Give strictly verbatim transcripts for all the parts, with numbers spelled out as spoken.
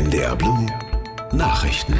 N D R Blue Nachrichten.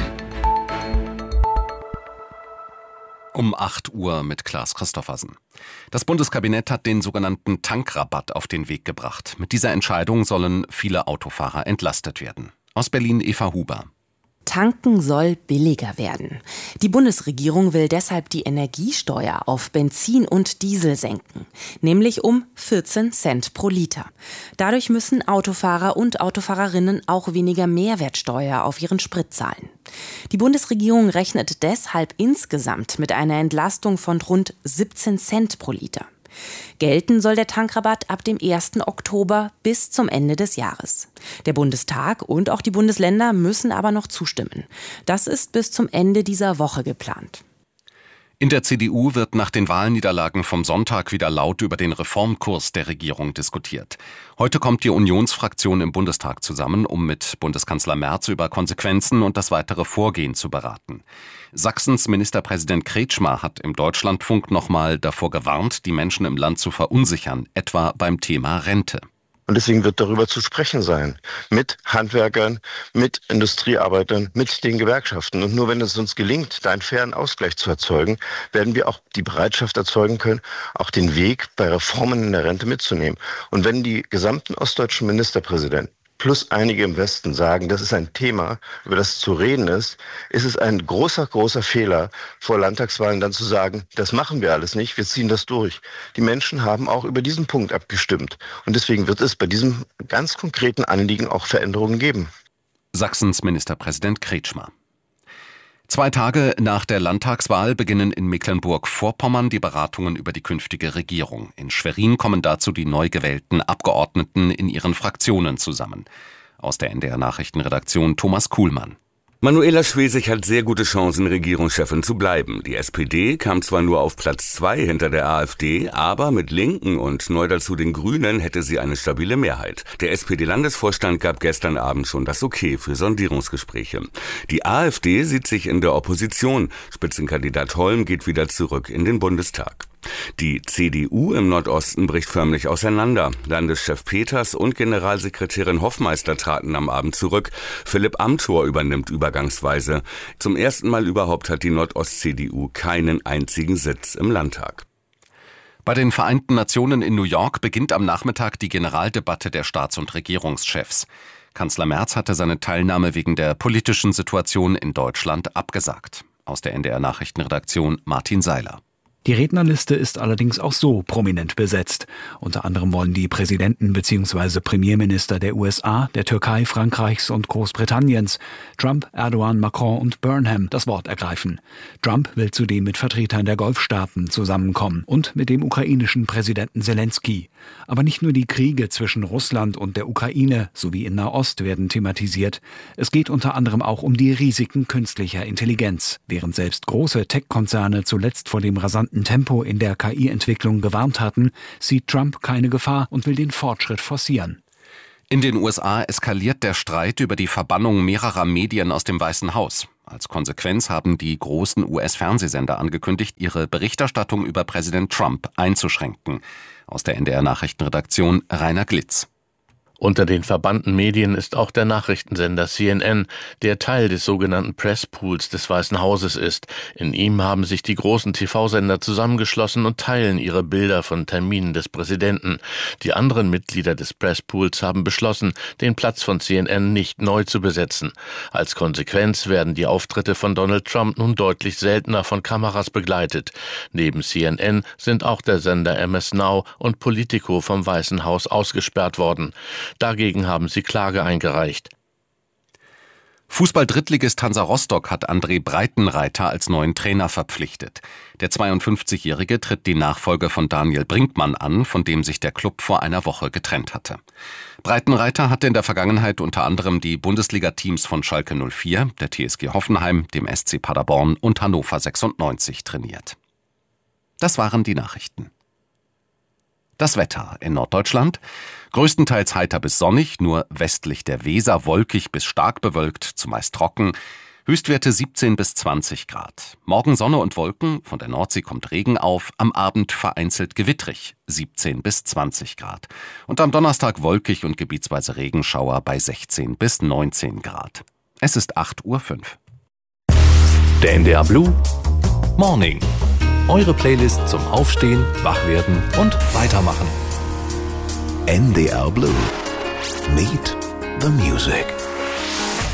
Um acht Uhr mit Klaas Christoffersen. Das Bundeskabinett hat den sogenannten Tankrabatt auf den Weg gebracht. Mit dieser Entscheidung sollen viele Autofahrer entlastet werden. Aus Berlin Eva Huber. Tanken soll billiger werden. Die Bundesregierung will deshalb die Energiesteuer auf Benzin und Diesel senken, nämlich um vierzehn Cent pro Liter. Dadurch müssen Autofahrer und Autofahrerinnen auch weniger Mehrwertsteuer auf ihren Sprit zahlen. Die Bundesregierung rechnet deshalb insgesamt mit einer Entlastung von rund siebzehn Cent pro Liter. Gelten soll der Tankrabatt ab dem ersten Oktober bis zum Ende des Jahres. Der Bundestag und auch die Bundesländer müssen aber noch zustimmen. Das ist bis zum Ende dieser Woche geplant. In der C D U wird nach den Wahlniederlagen vom Sonntag wieder laut über den Reformkurs der Regierung diskutiert. Heute kommt die Unionsfraktion im Bundestag zusammen, um mit Bundeskanzler Merz über Konsequenzen und das weitere Vorgehen zu beraten. Sachsens Ministerpräsident Kretschmer hat im Deutschlandfunk nochmal davor gewarnt, die Menschen im Land zu verunsichern, etwa beim Thema Rente. Und deswegen wird darüber zu sprechen sein. Mit Handwerkern, mit Industriearbeitern, mit den Gewerkschaften. Und nur wenn es uns gelingt, da einen fairen Ausgleich zu erzeugen, werden wir auch die Bereitschaft erzeugen können, auch den Weg bei Reformen in der Rente mitzunehmen. Und wenn die gesamten ostdeutschen Ministerpräsidenten plus einige im Westen sagen, das ist ein Thema, über das zu reden ist, ist es ein großer, großer Fehler, vor Landtagswahlen dann zu sagen, das machen wir alles nicht, wir ziehen das durch. Die Menschen haben auch über diesen Punkt abgestimmt. Und deswegen wird es bei diesem ganz konkreten Anliegen auch Veränderungen geben. Sachsens Ministerpräsident Kretschmer. Zwei Tage nach der Landtagswahl beginnen in Mecklenburg-Vorpommern die Beratungen über die künftige Regierung. In Schwerin kommen dazu die neu gewählten Abgeordneten in ihren Fraktionen zusammen. Aus der N D R-Nachrichtenredaktion Thomas Kuhlmann. Manuela Schwesig hat sehr gute Chancen, Regierungschefin zu bleiben. Die S P D kam zwar nur auf Platz zwei hinter der AfD, aber mit Linken und neu dazu den Grünen hätte sie eine stabile Mehrheit. Der S P D-Landesvorstand gab gestern Abend schon das Okay für Sondierungsgespräche. Die AfD sieht sich in der Opposition. Spitzenkandidat Holm geht wieder zurück in den Bundestag. Die C D U im Nordosten bricht förmlich auseinander. Landeschef Peters und Generalsekretärin Hoffmeister traten am Abend zurück. Philipp Amthor übernimmt übergangsweise. Zum ersten Mal überhaupt hat die Nordost-C D U keinen einzigen Sitz im Landtag. Bei den Vereinten Nationen in New York beginnt am Nachmittag die Generaldebatte der Staats- und Regierungschefs. Kanzler Merz hatte seine Teilnahme wegen der politischen Situation in Deutschland abgesagt. Aus der N D R-Nachrichtenredaktion Martin Seiler. Die Rednerliste ist allerdings auch so prominent besetzt. Unter anderem wollen die Präsidenten bzw. Premierminister der U S A, der Türkei, Frankreichs und Großbritanniens, Trump, Erdogan, Macron und Burnham das Wort ergreifen. Trump will zudem mit Vertretern der Golfstaaten zusammenkommen und mit dem ukrainischen Präsidenten Zelensky. Aber nicht nur die Kriege zwischen Russland und der Ukraine sowie in Nahost werden thematisiert. Es geht unter anderem auch um die Risiken künstlicher Intelligenz. Während selbst große Tech-Konzerne zuletzt vor dem rasanten Tempo in der K I-Entwicklung gewarnt hatten, sieht Trump keine Gefahr und will den Fortschritt forcieren. In den U S A eskaliert der Streit über die Verbannung mehrerer Medien aus dem Weißen Haus. Als Konsequenz haben die großen U S-Fernsehsender angekündigt, ihre Berichterstattung über Präsident Trump einzuschränken. Aus der N D R-Nachrichtenredaktion Rainer Glitz. Unter den verbannten Medien ist auch der Nachrichtensender C N N, der Teil des sogenannten Presspools des Weißen Hauses ist. In ihm haben sich die großen T V-Sender zusammengeschlossen und teilen ihre Bilder von Terminen des Präsidenten. Die anderen Mitglieder des Presspools haben beschlossen, den Platz von C N N nicht neu zu besetzen. Als Konsequenz werden die Auftritte von Donald Trump nun deutlich seltener von Kameras begleitet. Neben C N N sind auch der Sender M S Now und Politico vom Weißen Haus ausgesperrt worden. Dagegen haben sie Klage eingereicht. Fußball-Drittligist Hansa Rostock hat André Breitenreiter als neuen Trainer verpflichtet. Der zweiundfünfzigjährige tritt die Nachfolge von Daniel Brinkmann an, von dem sich der Klub vor einer Woche getrennt hatte. Breitenreiter hatte in der Vergangenheit unter anderem die Bundesliga-Teams von Schalke null vier, der T S G Hoffenheim, dem S C Paderborn und Hannover sechsundneunzig trainiert. Das waren die Nachrichten. Das Wetter in Norddeutschland: größtenteils heiter bis sonnig, nur westlich der Weser wolkig bis stark bewölkt, zumeist trocken. Höchstwerte siebzehn bis zwanzig Grad. Morgen Sonne und Wolken, von der Nordsee kommt Regen auf, am Abend vereinzelt gewittrig, siebzehn bis zwanzig Grad. Und am Donnerstag wolkig und gebietsweise Regenschauer bei sechzehn bis neunzehn Grad. Es ist acht Uhr fünf. Der N D R Blue Morning. Eure Playlist zum Aufstehen, Wachwerden und Weitermachen. N D R Blue. Meet the Music.